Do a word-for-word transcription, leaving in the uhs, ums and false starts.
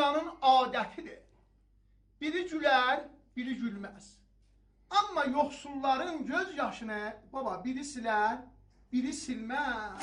dünyanın adətidir. Biri gülər, biri gülməz. Amma yoxsulların göz yaşını baba biri silər, biri silməz.